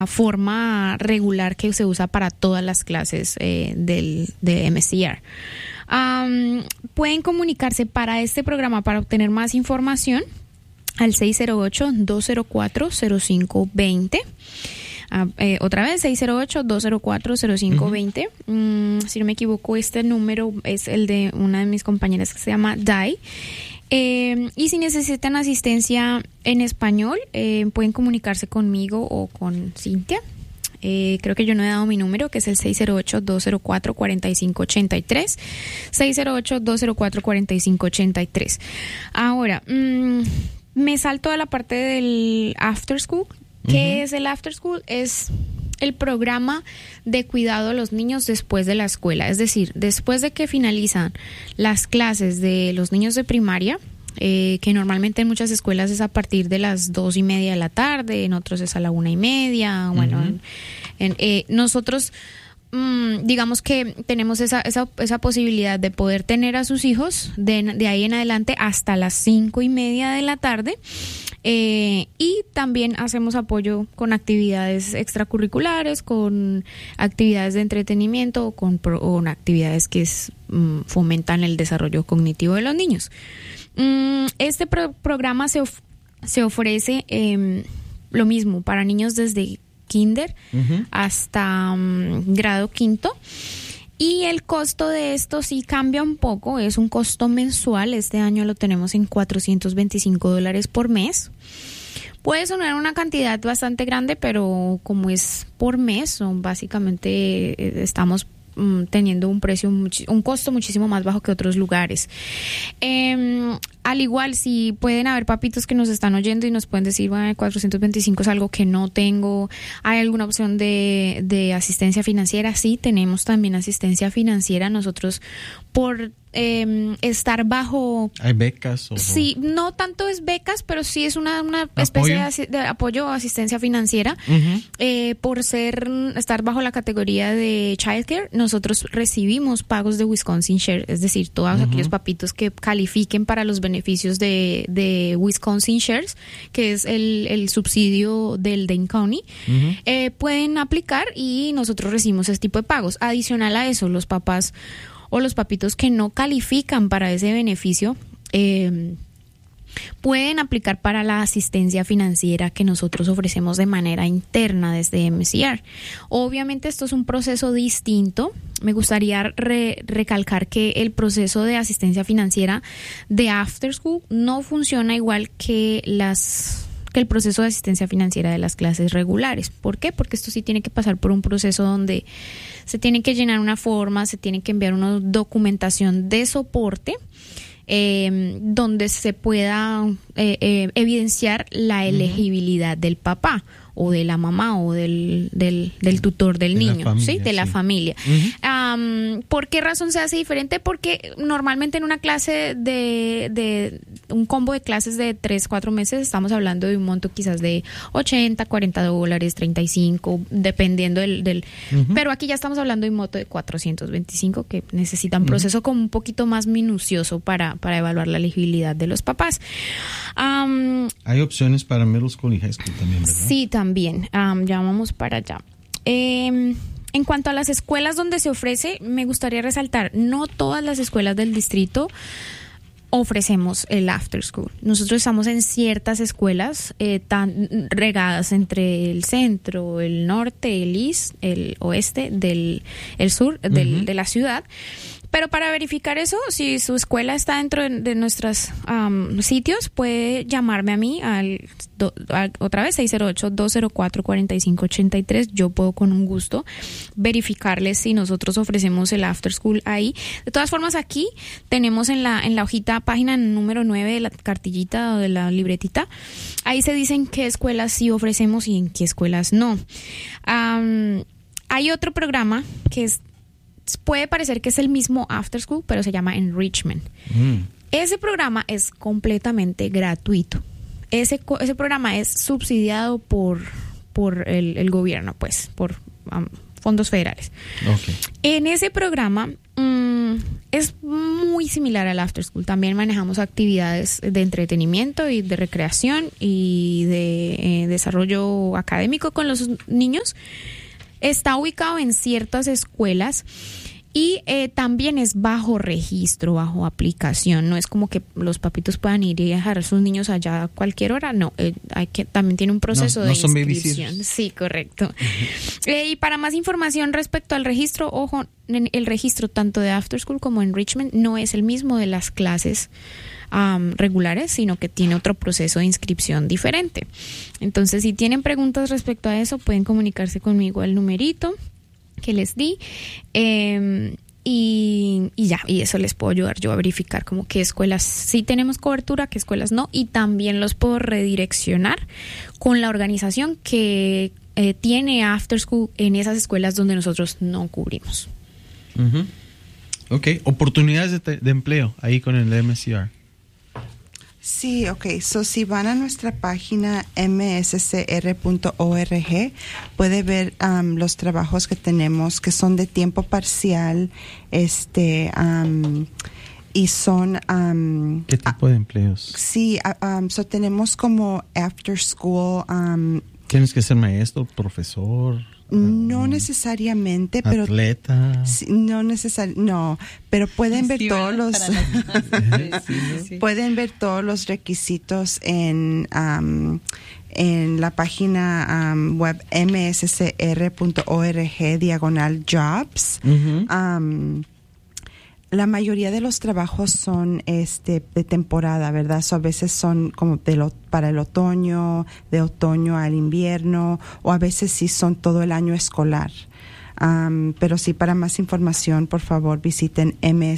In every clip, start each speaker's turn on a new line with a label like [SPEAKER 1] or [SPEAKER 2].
[SPEAKER 1] forma regular que se usa para todas las clases de MCR. Pueden comunicarse para este programa para obtener más información al 608-204-0520. Otra vez, 608-204-0520. Si no me equivoco, este número es el de una de mis compañeras que se llama Dai. Y si necesitan asistencia en español, pueden comunicarse conmigo o con Cintia. Creo que yo no he dado mi número, que es el 608-204-4583. 608-204-4583. Ahora, me salto a la parte del after school. ¿Qué es el after school? Es el programa de cuidado a los niños después de la escuela. Es decir, después de que finalizan las clases de los niños de primaria, que normalmente en muchas escuelas es a partir de las 2:30 de la tarde, en otros es a la 1:30. Bueno, nosotros digamos que tenemos esa posibilidad de poder tener a sus hijos de ahí en adelante hasta las 5:30 de la tarde. Y también hacemos apoyo con actividades extracurriculares, con actividades de entretenimiento o con actividades que fomentan el desarrollo cognitivo de los niños. Este programa se ofrece lo mismo para niños desde kinder hasta grado quinto. Y el costo de esto sí cambia un poco, es un costo mensual. Este año lo tenemos en $425 por mes. Puede sonar una cantidad bastante grande, pero como es por mes, básicamente estamos teniendo un costo muchísimo más bajo que otros lugares. Al igual, si pueden haber papitos que nos están oyendo y nos pueden decir, bueno, 425 es algo que no tengo, ¿hay alguna opción de asistencia financiera? Sí, tenemos también asistencia financiera. Nosotros por estar bajo...
[SPEAKER 2] ¿Hay becas?
[SPEAKER 1] Sí, no tanto es becas, pero sí es una especie de apoyo o asistencia financiera. Por estar bajo la categoría de childcare, nosotros recibimos pagos de Wisconsin Share, es decir, todos aquellos papitos que califiquen para los beneficios de Wisconsin Shares, que es el subsidio del Dane County, pueden aplicar y nosotros recibimos ese tipo de pagos. Adicional a eso, los papás o los papitos que no califican para ese beneficio pueden aplicar para la asistencia financiera que nosotros ofrecemos de manera interna desde MCR. Obviamente esto es un proceso distinto. Me gustaría recalcar que el proceso de asistencia financiera de After School no funciona igual que el proceso de asistencia financiera de las clases regulares. ¿Por qué? Porque esto sí tiene que pasar por un proceso donde se tiene que llenar una forma, se tiene que enviar una documentación de soporte, donde se pueda evidenciar la elegibilidad del papá o de la mamá o del tutor del niño, familia, ¿sí? De la familia. ¿Por qué razón se hace diferente? Porque normalmente en una clase de un combo de clases de 3-4 meses estamos hablando de un monto quizás de $80, $40, 35, dependiendo del pero aquí ya estamos hablando de un monto de 425 que necesita un proceso como un poquito más minucioso para evaluar la elegibilidad de los papás.
[SPEAKER 2] Hay opciones para middle school y high school también, ¿verdad?
[SPEAKER 1] Sí, también. Ya vamos para allá. En cuanto a las escuelas donde se ofrece, me gustaría resaltar, no todas las escuelas del distrito ofrecemos el after school. Nosotros estamos en ciertas escuelas tan regadas entre el centro, el norte, el oeste, el sur de la ciudad. Pero para verificar eso, si su escuela está dentro de nuestros sitios, puede llamarme a mí otra vez 608-204-4583. Yo puedo con un gusto verificarles si nosotros ofrecemos el after school ahí. De todas formas, aquí tenemos en la hojita, página número 9 de la cartillita o de la libretita, ahí se dicen qué escuelas sí ofrecemos y en qué escuelas no. Hay otro programa que puede parecer que es el mismo After School, pero se llama Enrichment. Ese programa es completamente gratuito. Ese programa es subsidiado por el gobierno, pues, por fondos federales. Okay. En ese programa es muy similar al After School. También manejamos actividades de entretenimiento y de recreación y de desarrollo académico con los niños. Está ubicado en ciertas escuelas y también es bajo registro, bajo aplicación. No es como que los papitos puedan ir y dejar a sus niños allá a cualquier hora. No, también tiene un proceso de inscripción. Sí, correcto. Y para más información respecto al registro, ojo, el registro tanto de After School como Enrichment no es el mismo de las clases regulares, sino que tiene otro proceso de inscripción diferente. Entonces, si tienen preguntas respecto a eso, pueden comunicarse conmigo al numerito que les di, y eso les puedo ayudar yo a verificar como qué escuelas sí tenemos cobertura, qué escuelas no, y también los puedo redireccionar con la organización que tiene After School en esas escuelas donde nosotros no cubrimos.
[SPEAKER 2] Uh-huh. Ok, oportunidades de empleo ahí con el MSCR.
[SPEAKER 3] Sí, so si van a nuestra página mscr.org, puede ver los trabajos que tenemos, que son de tiempo parcial, y son...
[SPEAKER 2] ¿Qué tipo de empleos?
[SPEAKER 3] Sí, so tenemos como after school...
[SPEAKER 2] ¿Tienes que ser maestro, profesor?
[SPEAKER 3] No necesariamente, pero
[SPEAKER 2] atleta.
[SPEAKER 3] Sí, no, pero pueden ver todos los pueden ver todos los requisitos en la página web mscr.org/jobs.
[SPEAKER 2] Uh-huh.
[SPEAKER 3] La mayoría de los trabajos son de temporada, ¿verdad? So, a veces son como para el otoño, de otoño al invierno, o a veces sí son todo el año escolar. Pero sí, para más información, por favor, visiten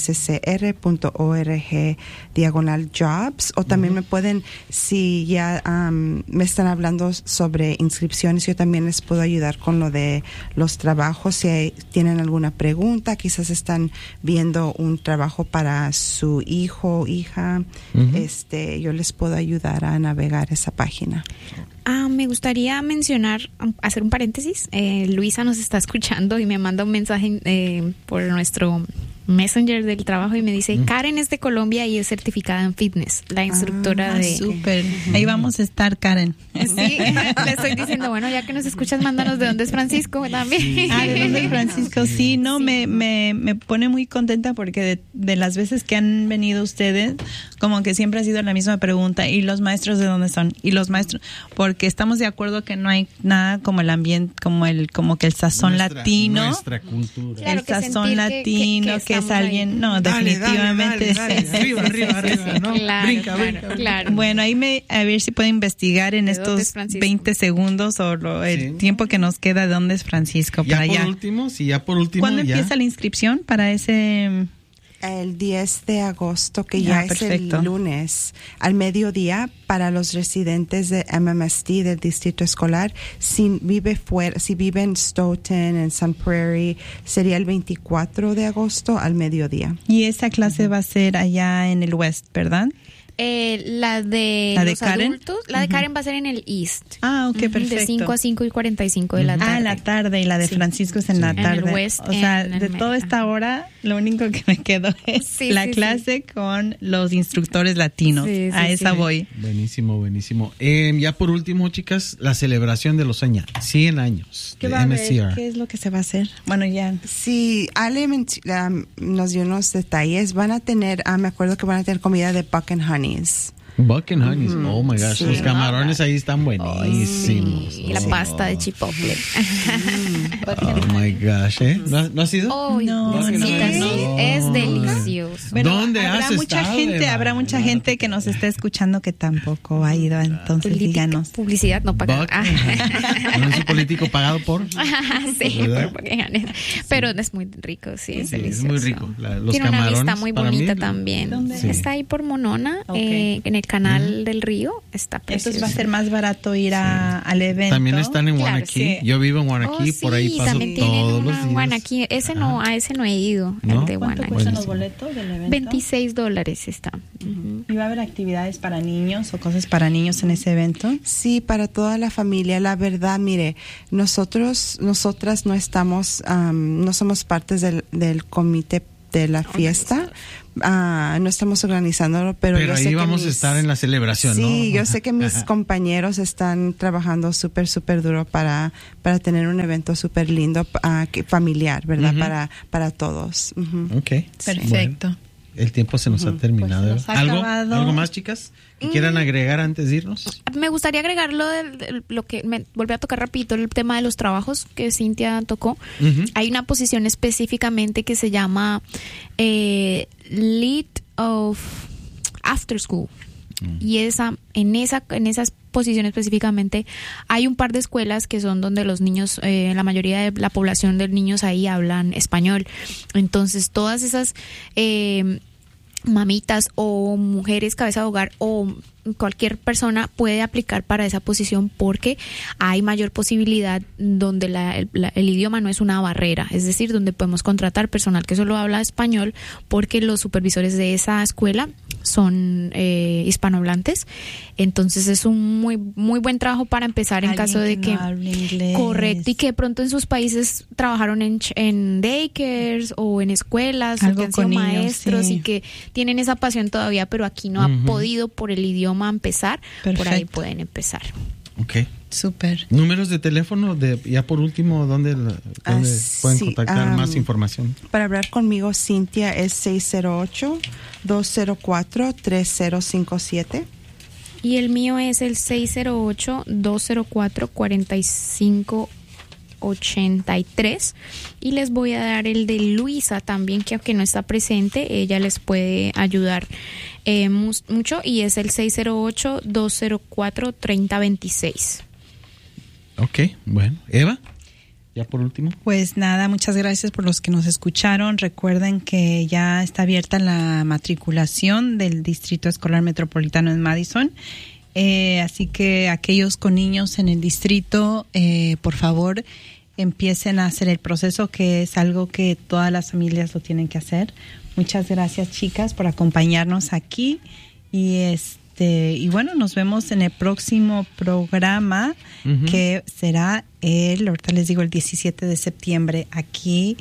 [SPEAKER 3] mscr.org/jobs, o también me pueden, si ya me están hablando sobre inscripciones, yo también les puedo ayudar con lo de los trabajos. Si tienen alguna pregunta, quizás están viendo un trabajo para su hijo o hija,
[SPEAKER 2] uh-huh.
[SPEAKER 3] Yo les puedo ayudar a navegar esa página.
[SPEAKER 1] Me gustaría hacer un paréntesis. Luisa nos está escuchando y me manda un mensaje por nuestro Messenger del trabajo y me dice, Karen es de Colombia y es certificada en fitness, la instructora de...
[SPEAKER 4] Súper, ahí vamos a estar, Karen.
[SPEAKER 1] Sí, le estoy diciendo, bueno, ya que nos escuchas, mándanos de dónde es Francisco también.
[SPEAKER 4] Sí. ¿De dónde es Francisco? Sí, no, sí. Me pone muy contenta porque de las veces que han venido ustedes, como que siempre ha sido la misma pregunta, ¿y los maestros de dónde son? Y los maestros, porque estamos de acuerdo que no hay nada como el ambiente, como que el sazón latino.
[SPEAKER 2] Nuestra cultura.
[SPEAKER 1] Claro,
[SPEAKER 4] el sazón latino, que es alguien, ahí. No, definitivamente.
[SPEAKER 2] Dale. Arriba, ¿no?
[SPEAKER 1] Claro,
[SPEAKER 2] brinca.
[SPEAKER 1] Claro.
[SPEAKER 4] Bueno, ahí a ver si pueden investigar en estos 20 segundos o el tiempo que nos queda de dónde es Francisco.
[SPEAKER 2] Ya
[SPEAKER 4] para
[SPEAKER 2] por
[SPEAKER 4] allá.
[SPEAKER 2] último.
[SPEAKER 4] ¿Cuándo empieza la inscripción para ese...?
[SPEAKER 3] El 10 de agosto, que ya es perfecto. El lunes, al mediodía, para los residentes de MMSD del distrito escolar. Si vive en Stoughton, en Sun Prairie, sería el 24 de agosto al mediodía.
[SPEAKER 4] Y esa clase va a ser allá en el West, ¿verdad?
[SPEAKER 1] La de los
[SPEAKER 4] Karen?
[SPEAKER 1] adultos, la de Karen va a ser en el East.
[SPEAKER 4] Ok, perfecto.
[SPEAKER 1] De 5 a 5:45 de la tarde.
[SPEAKER 4] La tarde, y la de Francisco es en la tarde.
[SPEAKER 1] En el West,
[SPEAKER 4] o sea, de toda esta hora, lo único que me quedó es la clase con los instructores latinos. Esa voy.
[SPEAKER 2] Buenísimo. Ya por último, chicas, la celebración de los 100 años
[SPEAKER 4] ¿Qué
[SPEAKER 2] de
[SPEAKER 4] va a
[SPEAKER 2] MSCR.
[SPEAKER 4] haber? ¿Qué es lo que se va a hacer? Bueno, ya.
[SPEAKER 3] Sí, Ale nos dio unos detalles. Van a tener, me acuerdo que van a tener comida de Buck and Honeys.
[SPEAKER 2] Buck and Honeys, oh my gosh, los camarones ahí están buenísimos.
[SPEAKER 1] Y la pasta de chipotle.
[SPEAKER 2] Oh my gosh, ¿no has ido?
[SPEAKER 4] No.
[SPEAKER 1] Es delicioso.
[SPEAKER 4] Bueno,
[SPEAKER 2] ¿Dónde
[SPEAKER 4] habrá
[SPEAKER 2] has
[SPEAKER 4] mucha
[SPEAKER 2] estado,
[SPEAKER 4] gente,
[SPEAKER 2] Eva?
[SPEAKER 4] habrá mucha gente que nos está escuchando que tampoco ha ido, entonces díganos.
[SPEAKER 1] Publicidad no paga.
[SPEAKER 2] Anuncio político pagado por.
[SPEAKER 1] Sí, pero es muy rico, sí, es delicioso.
[SPEAKER 2] Es muy rico. Los
[SPEAKER 1] tiene
[SPEAKER 2] camarones,
[SPEAKER 1] una vista muy bonita también.
[SPEAKER 4] ¿Dónde?
[SPEAKER 1] Está ahí por Monona, en el canal del río. Está precioso.
[SPEAKER 4] Entonces va a ser más barato ir al evento.
[SPEAKER 2] También están en Guanaquí. Yo vivo en Guanaquí, por ahí paso todos los días.
[SPEAKER 1] Guanaquí. A ese no he ido.
[SPEAKER 2] ¿No?
[SPEAKER 1] El de
[SPEAKER 4] ¿Cuánto
[SPEAKER 1] Guanaquí.
[SPEAKER 4] cuestan los boletos del evento?
[SPEAKER 1] $26 está.
[SPEAKER 4] ¿Y va a haber actividades para niños o cosas para niños en ese evento?
[SPEAKER 3] Sí, para toda la familia. La verdad, mire, nosotras no estamos, no somos partes del comité de la fiesta. No estamos organizándolo, pero yo
[SPEAKER 2] ahí
[SPEAKER 3] sé
[SPEAKER 2] vamos
[SPEAKER 3] que
[SPEAKER 2] a estar en la celebración, ¿no?
[SPEAKER 3] Sí, yo sé que mis compañeros están trabajando súper duro para tener un evento súper lindo, familiar, ¿verdad? Para todos.
[SPEAKER 2] Okay.
[SPEAKER 4] Perfecto.
[SPEAKER 2] Bueno, el tiempo se nos ha terminado.
[SPEAKER 4] Pues
[SPEAKER 2] ¿Algo más, chicas? ¿Que quieran agregar antes de irnos?
[SPEAKER 1] Me gustaría agregar lo que me volví a tocar rapidito, el tema de los trabajos que Cintia tocó. Hay una posición específicamente que se llama Lead of After School. Y en esa posición específicamente hay un par de escuelas que son donde los niños, la mayoría de la población de niños ahí hablan español. Entonces todas esas mamitas o mujeres cabeza de hogar o cualquier persona puede aplicar para esa posición porque hay mayor posibilidad donde el idioma no es una barrera, es decir, donde podemos contratar personal que solo habla español porque los supervisores de esa escuela son hispanohablantes. Entonces es un muy muy buen trabajo para empezar en caso de que correcto, y que de pronto en sus países trabajaron en daycares o en escuelas o que han sido maestros, sí, y que tienen esa pasión todavía, pero aquí no ha podido por el idioma empezar. Perfecto. Por ahí pueden empezar.
[SPEAKER 2] Okay.
[SPEAKER 4] Súper.
[SPEAKER 2] Números de teléfono, ya por último, ¿dónde pueden contactar más información?
[SPEAKER 3] Para hablar conmigo, Cintia, es 608-204-3057.
[SPEAKER 1] Y el mío es el 608-204-4583. Y les voy a dar el de Luisa también, que aunque no está presente, ella les puede ayudar mucho, y es el 608-204-3026.
[SPEAKER 2] Ok, bueno. Eva, ya por último.
[SPEAKER 4] Pues nada, muchas gracias por los que nos escucharon. Recuerden que ya está abierta la matriculación del Distrito Escolar Metropolitano en Madison. Así que aquellos con niños en el distrito, por favor, empiecen a hacer el proceso, que es algo que todas las familias lo tienen que hacer. Muchas gracias, chicas, por acompañarnos aquí. Y bueno, nos vemos en el próximo programa, que será ahorita les digo, el 17 de septiembre, aquí,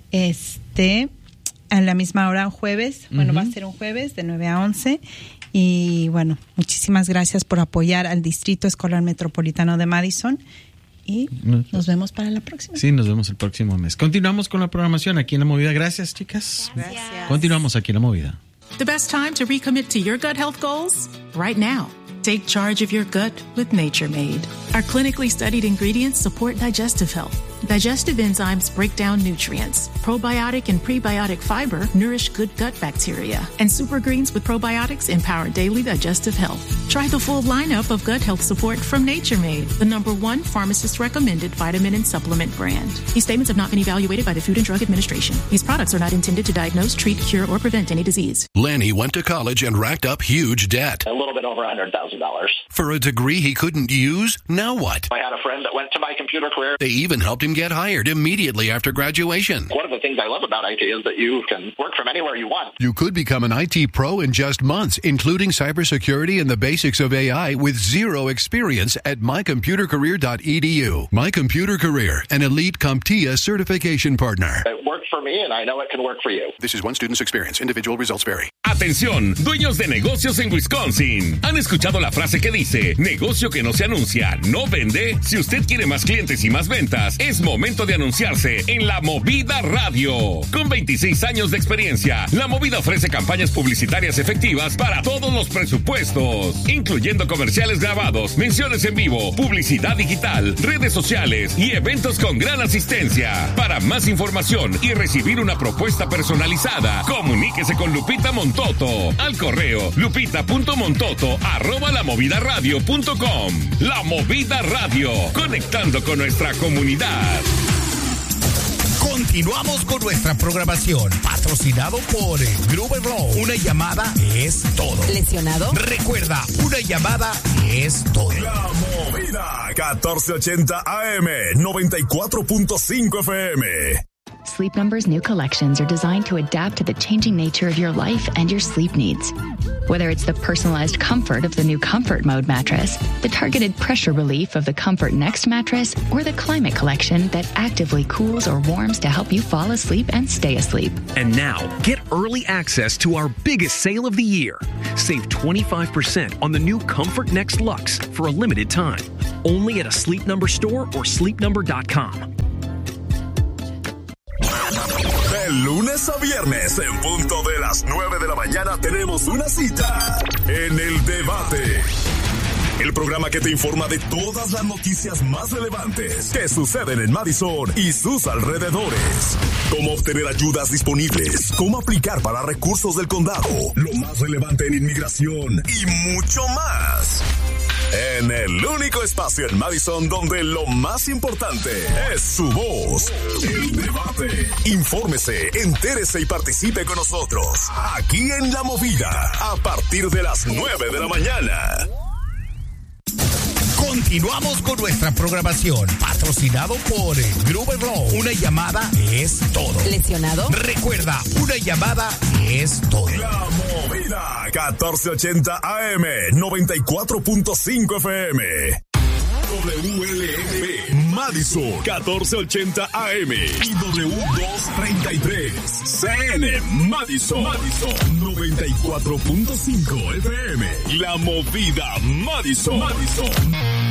[SPEAKER 4] a la misma hora, un jueves. Bueno, va a ser un jueves de 9 a 11. Y bueno, muchísimas gracias por apoyar al Distrito Escolar Metropolitano de Madison. Y nos vemos para la próxima.
[SPEAKER 2] Sí, nos vemos el próximo mes. Continuamos con la programación aquí en La Movida. Gracias, chicas.
[SPEAKER 3] Gracias.
[SPEAKER 2] Continuamos aquí en La Movida.
[SPEAKER 5] The best time to recommit to your gut health goals? Right now. Take charge of your gut with Nature Made. Our clinically studied ingredients support digestive health. Digestive enzymes break down nutrients. Probiotic and prebiotic fiber nourish good gut bacteria. And super greens with probiotics empower daily digestive health. Try the full lineup of gut health support from Nature Made, the #1 pharmacist-recommended vitamin and supplement brand. These statements have not been evaluated by the Food and Drug Administration. These products are not intended to diagnose, treat, cure, or prevent any disease.
[SPEAKER 6] Lenny went to college and racked up huge debt.
[SPEAKER 7] A little bit over $100,000.
[SPEAKER 6] For a degree he couldn't use? Now what?
[SPEAKER 7] I had a friend that went to My Computer Career.
[SPEAKER 6] They even helped him get hired immediately after graduation.
[SPEAKER 7] One of the things I love about IT is that you can work from anywhere you want.
[SPEAKER 6] You could become an IT pro in just months, including cybersecurity and the basics of AI with zero experience at mycomputercareer.edu. My Computer Career, an elite CompTIA certification partner.
[SPEAKER 7] It worked for me, and I know it can work for you.
[SPEAKER 6] This is one student's experience. Individual results vary.
[SPEAKER 8] Atención, dueños de negocios en Wisconsin. ¿Han escuchado la frase que dice, negocio que no se anuncia, no vende? Si usted quiere más clientes y más ventas, es momento de anunciarse en La Movida Radio. Con 26 años de experiencia, La Movida ofrece campañas publicitarias efectivas para todos los presupuestos, incluyendo comerciales grabados, menciones en vivo, publicidad digital, redes sociales y eventos con gran asistencia. Para más información y recibir una propuesta personalizada, comuníquese con Lupita Montoto al correo lupita.montoto@lamovidaradio.com. La Movida Radio, conectando con nuestra comunidad.
[SPEAKER 9] Continuamos con nuestra programación, patrocinado por Gruber Law. Una llamada es todo.
[SPEAKER 10] ¿Lesionado?
[SPEAKER 9] Recuerda, una llamada es todo.
[SPEAKER 11] La Movida, 1480 AM, 94.5 FM.
[SPEAKER 10] Sleep Number's new collections are designed to adapt to the changing nature of your life and your sleep needs. Whether it's the personalized comfort of the new Comfort Mode mattress, the targeted pressure relief of the Comfort Next mattress, or the Climate Collection that actively cools or warms to help you fall asleep and stay asleep.
[SPEAKER 11] And now, get early access to our biggest sale of the year. Save 25% on the new Comfort Next Luxe for a limited time. Only at a Sleep Number store or sleepnumber.com.
[SPEAKER 12] De lunes a viernes, en punto de las 9 de la mañana, tenemos una cita en El Debate. El programa que te informa de todas las noticias más relevantes que suceden en Madison y sus alrededores. Cómo obtener ayudas disponibles, cómo aplicar para recursos del condado, lo más relevante en inmigración y mucho más. En el único espacio en Madison donde lo más importante es su voz. El Debate. Infórmese, entérese y participe con nosotros. Aquí en La Movida. A partir de las 9 de la mañana.
[SPEAKER 9] Continuamos con nuestra programación, patrocinado por Gruber Law. Una llamada es todo.
[SPEAKER 13] ¿Lesionado?
[SPEAKER 9] Recuerda, una llamada es todo.
[SPEAKER 12] La Movida, 1480 AM, 94.5 FM. WLMP, Madison, 1480 AM y W233, CN, Madison, 94.5 FM. La Movida, Madison.